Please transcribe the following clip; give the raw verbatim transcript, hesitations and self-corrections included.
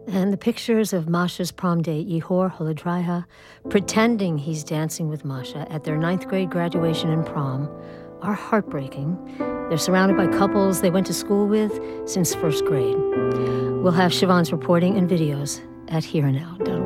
And the pictures of Masha's prom date, Yehor Holodraiha, pretending he's dancing with Masha at their ninth grade graduation and prom, are heartbreaking. They're surrounded by couples they went to school with since first grade. We'll have Siobhan's reporting and videos at here and now dot org.